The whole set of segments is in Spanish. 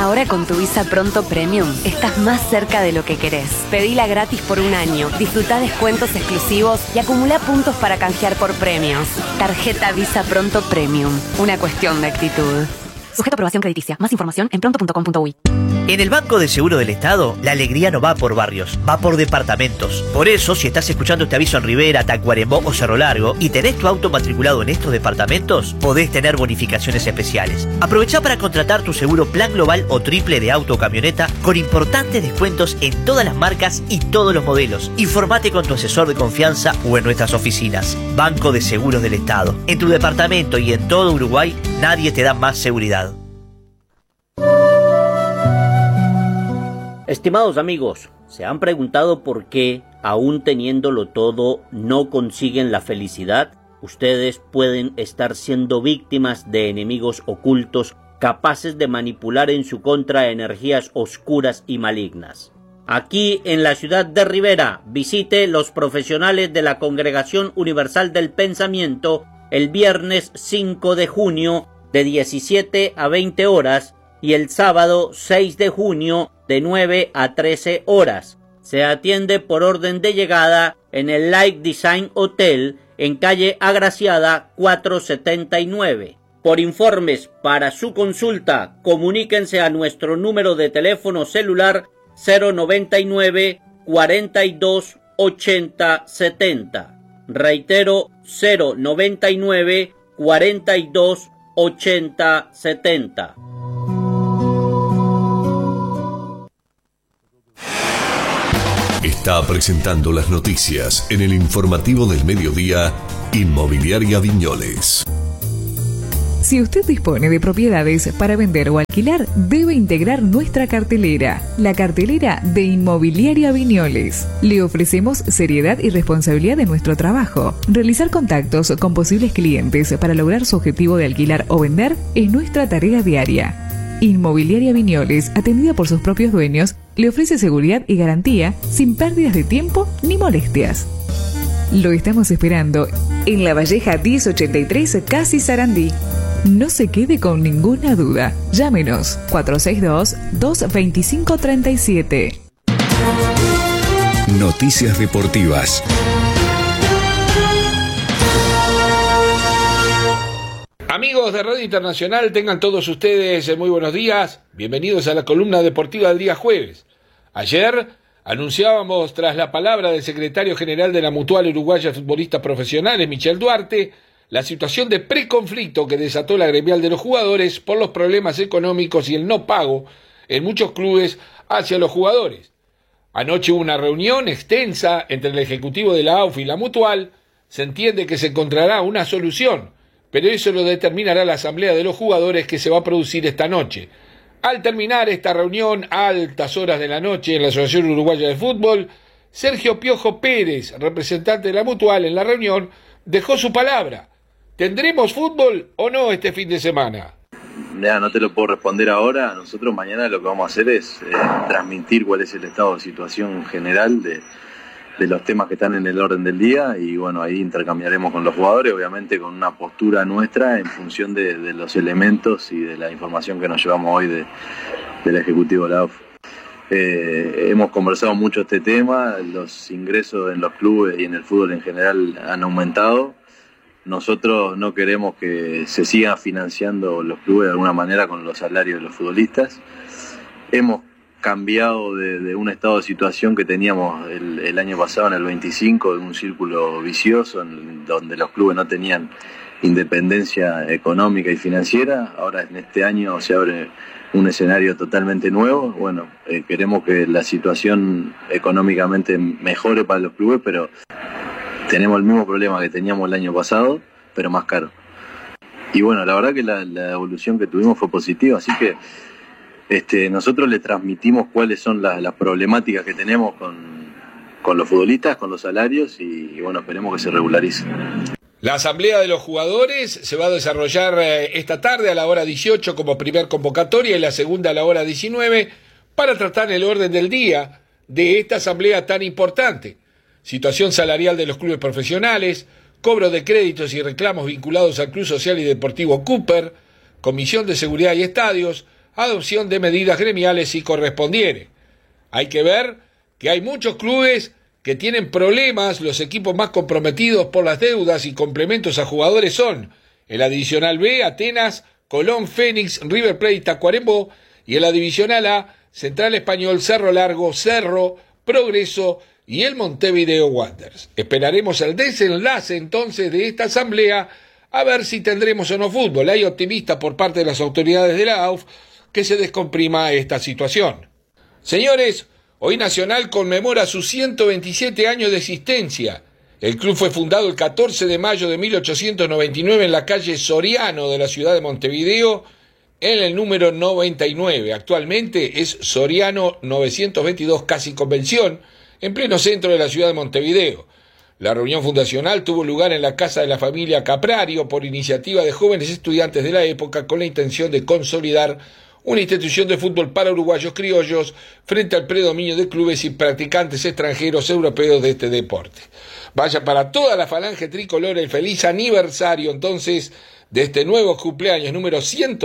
Ahora con tu Visa Pronto Premium estás más cerca de lo que querés. Pedila gratis por un año, disfruta descuentos exclusivos y acumula puntos para canjear por premios. Tarjeta Visa Pronto Premium. Una cuestión de actitud. Sujeto a aprobación crediticia. Más información en pronto.com.uy. En el Banco de Seguro del Estado, la alegría no va por barrios, va por departamentos. Por eso, si estás escuchando este aviso en Rivera, Tacuarembó o Cerro Largo y tenés tu auto matriculado en estos departamentos, podés tener bonificaciones especiales. Aprovechá para contratar tu seguro plan global o triple de auto o camioneta con importantes descuentos en todas las marcas y todos los modelos. Informate con tu asesor de confianza o en nuestras oficinas. Banco de Seguros del Estado. En tu departamento y en todo Uruguay, nadie te da más seguridad. Estimados amigos, ¿se han preguntado por qué, aún teniéndolo todo, no consiguen la felicidad? Ustedes pueden estar siendo víctimas de enemigos ocultos capaces de manipular en su contra energías oscuras y malignas. Aquí en la ciudad de Rivera, visite los profesionales de la Congregación Universal del Pensamiento el viernes 5 de junio de 17 a 20 horas y el sábado 6 de junio de 9 a 13 horas. Se atiende por orden de llegada en el Light Design Hotel en calle Agraciada 479. Por informes para su consulta, comuníquense a nuestro número de teléfono celular 099 42 80 70. Reitero, 099 42 80 70. Está presentando las noticias en el informativo del mediodía, Inmobiliaria Viñoles. Si usted dispone de propiedades para vender o alquilar, debe integrar nuestra cartelera, la cartelera de Inmobiliaria Viñoles. Le ofrecemos seriedad y responsabilidad en nuestro trabajo. Realizar contactos con posibles clientes para lograr su objetivo de alquilar o vender es nuestra tarea diaria. Inmobiliaria Viñoles, atendida por sus propios dueños, le ofrece seguridad y garantía sin pérdidas de tiempo ni molestias. Lo estamos esperando en La Valleja 1083, Casi Sarandí. No se quede con ninguna duda. Llámenos 462-225-37. Noticias deportivas. Amigos de Radio Internacional, tengan todos ustedes muy buenos días. Bienvenidos a la columna deportiva del día jueves. Ayer anunciábamos, tras la palabra del secretario general de la Mutual Uruguaya de Futbolistas Profesionales, Michel Duarte, la situación de preconflicto que desató la gremial de los jugadores por los problemas económicos y el no pago en muchos clubes hacia los jugadores. Anoche hubo una reunión extensa entre el ejecutivo de la AUF y la Mutual. Se entiende que se encontrará una solución, pero eso lo determinará la asamblea de los jugadores que se va a producir esta noche. Al terminar esta reunión a altas horas de la noche en la Asociación Uruguaya de Fútbol, Sergio Piojo Pérez, representante de la Mutual en la reunión, dejó su palabra. ¿Tendremos fútbol o no este fin de semana? Ya, no te lo puedo responder ahora. Nosotros mañana lo que vamos a hacer es transmitir cuál es el estado de situación general de los temas que están en el orden del día y bueno, ahí intercambiaremos con los jugadores, obviamente con una postura nuestra en función de los elementos y de la información que nos llevamos hoy del Ejecutivo de la AUF. Hemos conversado mucho este tema, los ingresos en los clubes y en el fútbol en general han aumentado. Nosotros no queremos que se sigan financiando los clubes de alguna manera con los salarios de los futbolistas. Hemos cambiado de un estado de situación que teníamos el año pasado en el 25, de un círculo vicioso donde los clubes no tenían independencia económica y financiera. Ahora en este año se abre un escenario totalmente nuevo. Bueno, queremos que la situación económicamente mejore para los clubes, pero tenemos el mismo problema que teníamos el año pasado, pero más caro. Y bueno, la verdad que la evolución que tuvimos fue positiva, así que nosotros le transmitimos cuáles son las problemáticas que tenemos con los futbolistas, con los salarios y bueno, esperemos que se regularice. La asamblea de los jugadores se va a desarrollar esta tarde a la hora 18 como primer convocatoria y la segunda a la hora 19 para tratar el orden del día de esta asamblea tan importante. Situación salarial de los clubes profesionales, cobro de créditos y reclamos vinculados al Club Social y Deportivo Cooper, Comisión de Seguridad y Estadios, adopción de medidas gremiales si correspondiere. Hay que ver que hay muchos clubes que tienen problemas. Los equipos más comprometidos por las deudas y complementos a jugadores son en la Divisional B, Atenas, Colón, Fénix, River Plate, Tacuarembó, y en la Divisional A, Central Español, Cerro Largo, Cerro, Progreso y el Montevideo Wanderers. Esperaremos el desenlace entonces de esta asamblea a ver si tendremos o no fútbol. Hay optimistas por parte de las autoridades de la AUF que se descomprima esta situación. Señores, hoy Nacional conmemora sus 127 años de existencia. El club fue fundado el 14 de mayo de 1899 en la calle Soriano de la ciudad de Montevideo, en el número 99. Actualmente es Soriano 922, casi Convención, en pleno centro de la ciudad de Montevideo. La reunión fundacional tuvo lugar en la casa de la familia Caprario por iniciativa de jóvenes estudiantes de la época con la intención de consolidar una institución de fútbol para uruguayos criollos frente al predominio de clubes y practicantes extranjeros europeos de este deporte. Vaya para toda la falange tricolor el feliz aniversario entonces de este nuevo cumpleaños número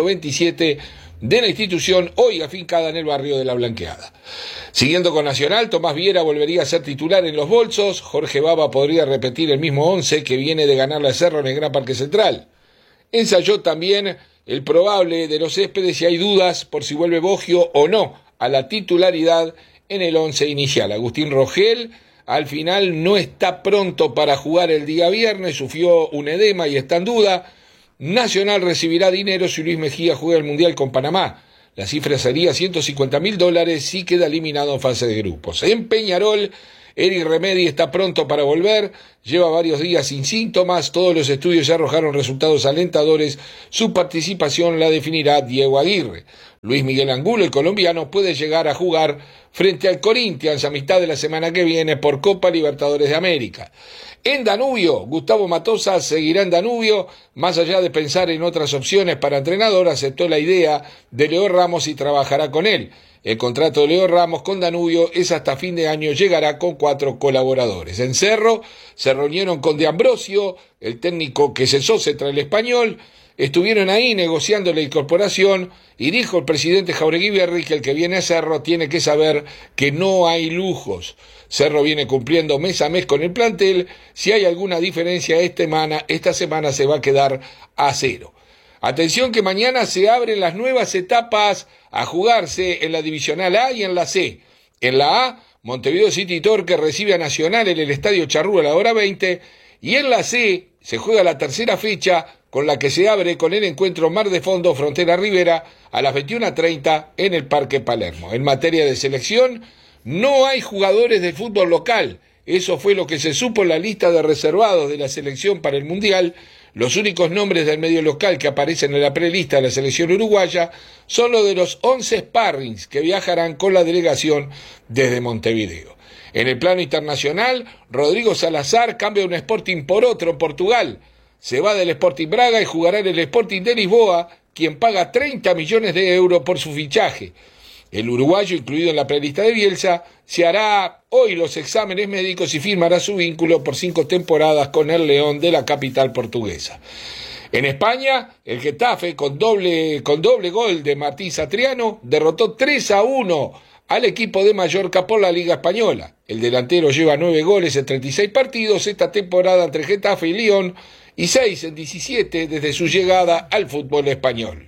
127 de la institución hoy afincada en el barrio de La Blanqueada. Siguiendo con Nacional, Tomás Viera volvería a ser titular en los bolsos, Jorge Baba podría repetir el mismo 11 que viene de ganarle a Cerro en el Gran Parque Central. Ensayó también el probable de los Céspedes y hay dudas por si vuelve Boggio o no a la titularidad en el 11 inicial. Agustín Rogel al final no está pronto para jugar el día viernes, sufrió un edema y está en duda. Nacional recibirá dinero si Luis Mejía juega el Mundial con Panamá. La cifra sería $150.000 si queda eliminado en fase de grupos. En Peñarol, Eric Remedi está pronto para volver, lleva varios días sin síntomas, todos los estudios ya arrojaron resultados alentadores, su participación la definirá Diego Aguirre. Luis Miguel Angulo, el colombiano, puede llegar a jugar frente al Corinthians a mitad de la semana que viene por Copa Libertadores de América. En Danubio, Gustavo Matosas seguirá en Danubio, más allá de pensar en otras opciones para entrenador, aceptó la idea de Leo Ramos y trabajará con él. El contrato de Leo Ramos con Danubio es hasta fin de año, llegará con 4 colaboradores. En Cerro se reunieron con De Ambrosio, el técnico que cesó contra el Español, estuvieron ahí negociando la incorporación y dijo el presidente Jauregui Berri que el que viene a Cerro tiene que saber que no hay lujos. Cerro viene cumpliendo mes a mes con el plantel, si hay alguna diferencia esta semana se va a quedar a 0. Atención que mañana se abren las nuevas etapas a jugarse en la Divisional A y en la C. En la A, Montevideo City Torque recibe a Nacional en el Estadio Charrúa a la hora 20, y en la C se juega la tercera fecha con la que se abre con el encuentro Mar de Fondo Frontera Rivera a las 21:30 en el Parque Palermo. En materia de selección, no hay jugadores de fútbol local. Eso fue lo que se supo en la lista de reservados de la selección para el Mundial. Los únicos nombres del medio local que aparecen en la prelista de la selección uruguaya son los de los 11 sparrings que viajarán con la delegación desde Montevideo. En el plano internacional, Rodrigo Salazar cambia un Sporting por otro en Portugal. Se va del Sporting Braga y jugará en el Sporting de Lisboa, quien paga 30 millones de euros por su fichaje. El uruguayo, incluido en la prelista de Bielsa, se hará hoy los exámenes médicos y firmará su vínculo por 5 temporadas con el León de la capital portuguesa. En España, el Getafe, con doble gol de Martín Satriano, derrotó 3-1 al equipo de Mallorca por la Liga Española. El delantero lleva 9 goles en 36 partidos esta temporada entre Getafe y Lyon y 6 en 17 desde su llegada al fútbol español.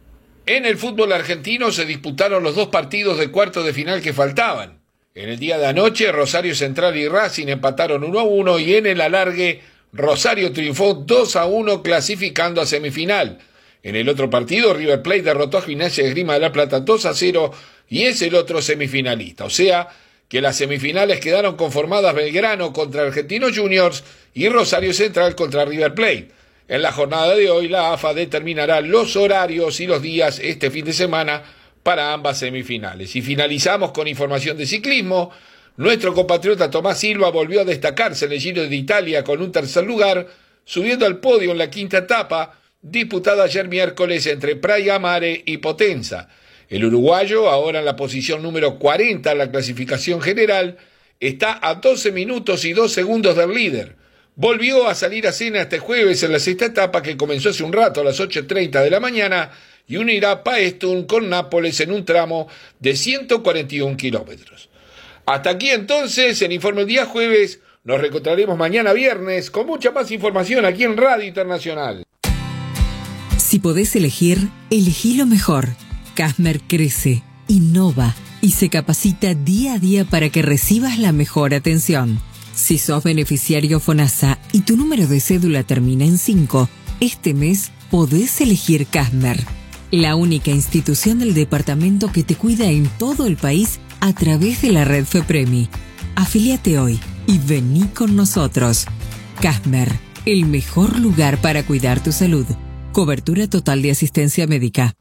En el fútbol argentino se disputaron los 2 partidos de cuartos de final que faltaban. En el día de anoche, Rosario Central y Racing empataron 1-1 y en el alargue, Rosario triunfó 2-1 clasificando a semifinal. En el otro partido, River Plate derrotó a Gimnasia de Esgrima de La Plata 2-0 y es el otro semifinalista. O sea que las semifinales quedaron conformadas Belgrano contra Argentinos Juniors y Rosario Central contra River Plate. En la jornada de hoy, la AFA determinará los horarios y los días este fin de semana para ambas semifinales. Y finalizamos con información de ciclismo. Nuestro compatriota Tomás Silva volvió a destacarse en el Giro de Italia con un tercer lugar, subiendo al podio en la quinta etapa, disputada ayer miércoles entre Praia Mare y Potenza. El uruguayo, ahora en la posición número 40 en la clasificación general, está a 12 minutos y 2 segundos del líder. Volvió a salir a cena este jueves en la sexta etapa que comenzó hace un rato a las 8:30 de la mañana y unirá Paestum con Nápoles en un tramo de 141 kilómetros. Hasta aquí entonces el Informe del Día Jueves. Nos reencontraremos mañana viernes con mucha más información aquí en Radio Internacional. Si podés elegir, elegí lo mejor. Casmer crece, innova y se capacita día a día para que recibas la mejor atención. Si sos beneficiario FONASA y tu número de cédula termina en 5, este mes podés elegir Casmer, la única institución del departamento que te cuida en todo el país a través de la red FEPREMI. Afíliate hoy y vení con nosotros. Casmer, el mejor lugar para cuidar tu salud. Cobertura total de asistencia médica.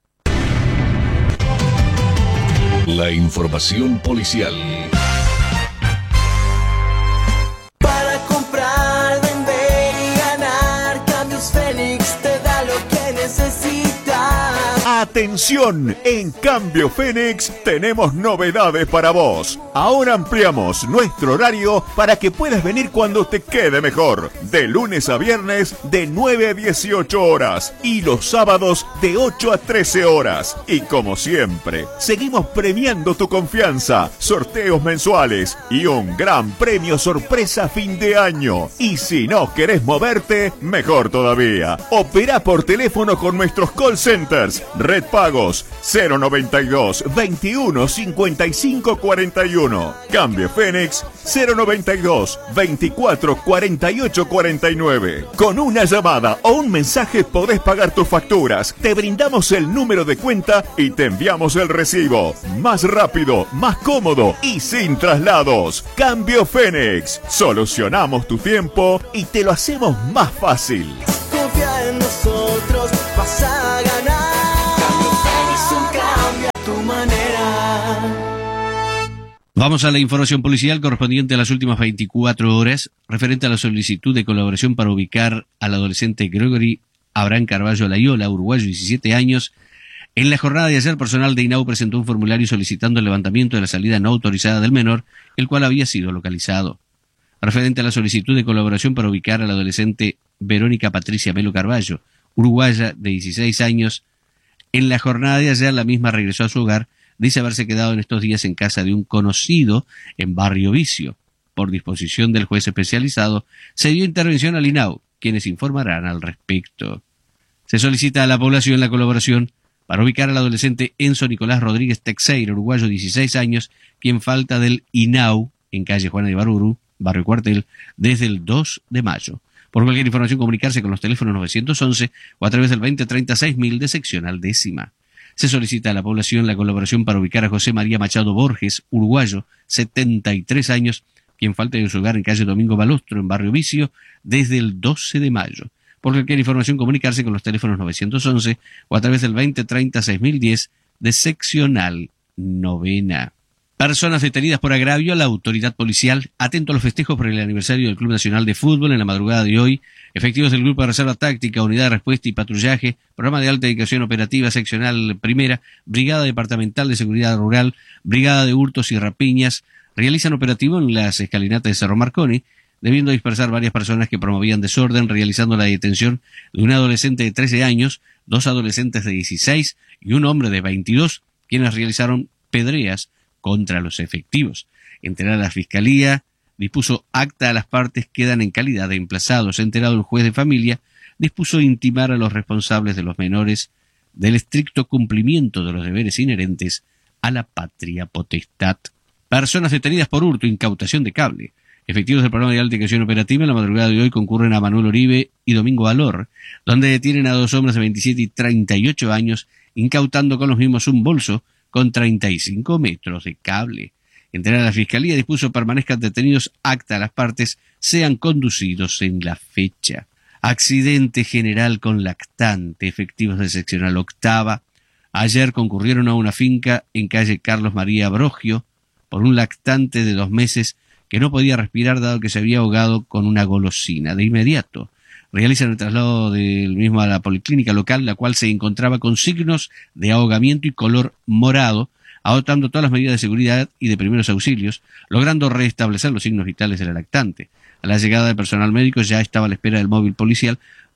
La información policial. Para comprar, vender y ganar, Cambios Fénix te da lo que necesitas. Atención, en Cambio Fénix tenemos novedades para vos. Ahora ampliamos nuestro horario para que puedas venir cuando te quede mejor. De lunes a viernes de 9 a 18 horas y los sábados de 8 a 13 horas. Y como siempre, seguimos premiando tu confianza, sorteos mensuales y un gran premio sorpresa a fin de año. Y si no querés moverte, mejor todavía. Opera por teléfono con nuestros call centers. Red Pagos 092 21 55 41. Cambio Fénix 092 24 48 49. Con una llamada o un mensaje podés pagar tus facturas. Te brindamos el número de cuenta y te enviamos el recibo. Más rápido, más cómodo y sin traslados. Cambio Fénix. Solucionamos tu tiempo y te lo hacemos más fácil. Confía en nosotros, vas a ganar. Vamos a la información policial correspondiente a las últimas 24 horas, referente a la solicitud de colaboración para ubicar al adolescente Gregory Abraham Carballo Layola, uruguayo, 17 años. En la jornada de ayer, personal de INAU presentó un formulario solicitando el levantamiento de la salida no autorizada del menor, el cual había sido localizado. Referente a la solicitud de colaboración para ubicar al adolescente Verónica Patricia Melo Carballo, uruguaya, de 16 años, en la jornada de ayer la misma regresó a su hogar. Dice haberse quedado en estos días en casa de un conocido en Barrio Vicio. Por disposición del juez especializado, se dio intervención al INAU, quienes informarán al respecto. Se solicita a la población la colaboración para ubicar al adolescente Enzo Nicolás Rodríguez Teixeira, uruguayo, 16 años, quien falta del INAU en calle Juana de Ibarburú, Barrio Cuartel, desde el 2 de mayo. Por cualquier información, comunicarse con los teléfonos 911 o a través del 2030 6000 de seccional 10. Se solicita a la población la colaboración para ubicar a José María Machado Borges, uruguayo, 73 años, quien falta de su hogar en calle Domingo Balostro, en Barrio Vicio, desde el 12 de mayo. Por cualquier información, comunicarse con los teléfonos 911 o a través del 2030 6010 de seccional 9. Personas detenidas por agravio a la autoridad policial. Atento a los festejos por el aniversario del Club Nacional de Fútbol en la madrugada de hoy. Efectivos del Grupo de Reserva Táctica, Unidad de Respuesta y Patrullaje, Programa de Alta Dedicación Operativa Seccional Primera, Brigada Departamental de Seguridad Rural, Brigada de Hurtos y Rapiñas, realizan operativo en las escalinatas de Cerro Marconi, debiendo dispersar varias personas que promovían desorden, realizando la detención de un adolescente de 13 años, 2 adolescentes de 16 y un hombre de 22, quienes realizaron pedreas contra los efectivos. Enterada la Fiscalía, dispuso acta a las partes, quedan en calidad de emplazados. Enterado el juez de familia, dispuso intimar a los responsables de los menores del estricto cumplimiento de los deberes inherentes a la patria potestad. Personas detenidas por hurto, incautación de cable. Efectivos del Programa de Alta Dedicación Operativa en la madrugada de hoy concurren a Manuel Oribe y Domingo Valor, donde detienen a 2 hombres de 27 y 38 años, incautando con los mismos un bolso con 35 metros de cable. Enterada la Fiscalía, dispuso permanezcan detenidos, acta a las partes, sean conducidos en la fecha. Accidente general con lactante. Efectivos de seccional octava ayer concurrieron a una finca en calle Carlos María Brogio por un lactante de 2 meses que no podía respirar dado que se había ahogado con una golosina. De inmediato realizan el traslado del mismo a la policlínica local, la cual se encontraba con signos de ahogamiento y color morado, adoptando todas las medidas de seguridad y de primeros auxilios, logrando restablecer los signos vitales de la lactante. A la llegada del personal médico ya estaba a la espera del móvil policial,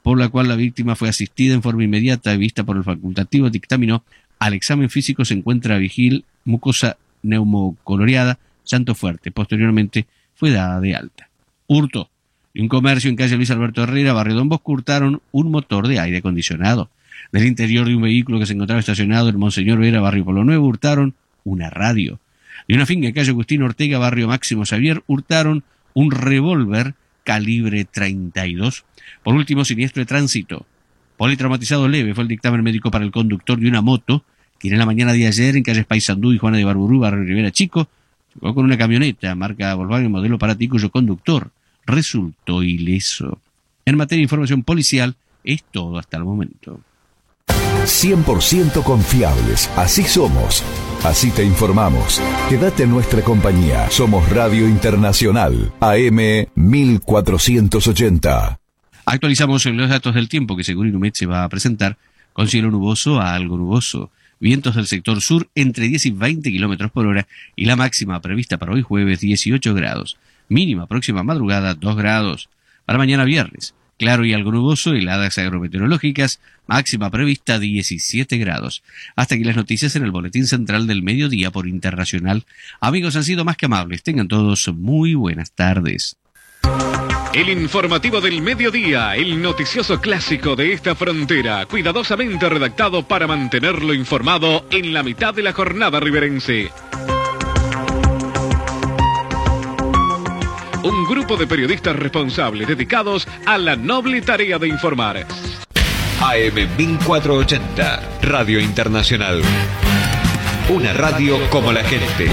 por la cual la víctima fue asistida en forma inmediata y vista por el facultativo dictaminó al examen físico se encuentra vigil, mucosa neumocoloreada, llanto fuerte. Posteriormente fue dada de alta. Hurto. De un comercio en calle Luis Alberto Herrera, barrio Don Bosco, hurtaron un motor de aire acondicionado. Del interior de un vehículo que se encontraba estacionado en Monseñor Vera, barrio Polo Nuevo, hurtaron una radio. De una finca en calle Agustín Ortega, barrio Máximo Xavier, hurtaron un revólver calibre 32. Por último, siniestro de tránsito. Politraumatizado leve fue el dictamen médico para el conductor de una moto, quien en la mañana de ayer en calles Paysandú y Juana de Barburú, barrio Rivera Chico, chocó con una camioneta marca Volkswagen modelo Parati, cuyo conductor resultó ileso. En materia de información policial, es todo hasta el momento. 100% confiables, así somos. Así te informamos. Quédate en nuestra compañía. Somos Radio Internacional, AM 1480. Actualizamos los datos del tiempo que según Inumet se va a presentar con cielo nuboso a algo nuboso. Vientos del sector sur entre 10 y 20 kilómetros por hora y la máxima prevista para hoy jueves 18 grados. Mínima próxima madrugada 2 grados. Para mañana viernes, claro y algo nuboso, heladas agrometeorológicas, máxima prevista 17 grados. Hasta aquí las noticias en el Boletín Central del Mediodía por Internacional. Amigos, han sido más que amables. Tengan todos muy buenas tardes. El informativo del mediodía, el noticioso clásico de esta frontera, cuidadosamente redactado para mantenerlo informado en la mitad de la jornada riverense. Un grupo de periodistas responsables dedicados a la noble tarea de informar. AM 1480, Radio Internacional. Una radio como la gente.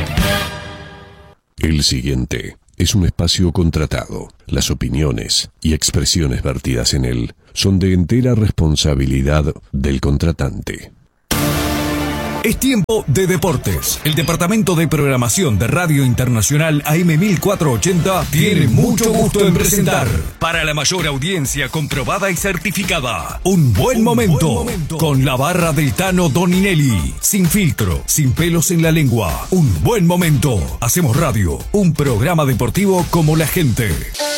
El siguiente es un espacio contratado. Las opiniones y expresiones vertidas en él son de entera responsabilidad del contratante. Es tiempo de deportes. El departamento de programación de Radio Internacional AM 1480 tiene mucho gusto en presentar, para la mayor audiencia comprobada y certificada, un buen momento con la barra del Tano Doninelli. Sin filtro, sin pelos en la lengua. Un buen momento. Hacemos radio, un programa deportivo como la gente.